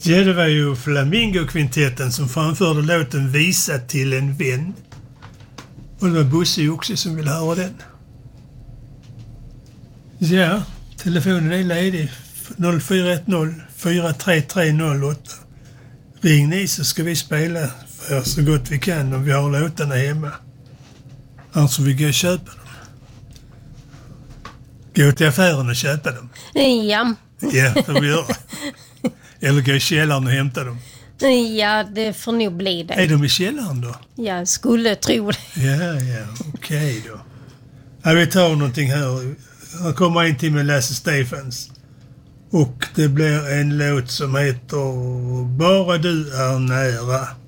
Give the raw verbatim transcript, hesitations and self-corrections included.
Ja, det var ju Flamingo-kvintetten som framförde låten Visa till en vän. Och det var Bosse också som ville höra den. Ja, telefonen är ledig. noll fyra ett noll fyra tre tre noll åtta. Ring ni så ska vi spela för er så gott vi kan om vi har låtarna hemma. Annars får vi gå och köpa dem. Gå till affären och köpa dem. Ja. Ja, det får vi göra. Eller gå i källaren och hämta dem. Ja, det får nog bli det. Är de i källaren då? Jag skulle tro det. Ja, ja, okej okay då. Ja, vi tar någonting här. Här kommer en till med Lasse Stefans. Och det blir en låt som heter Bara du är nära.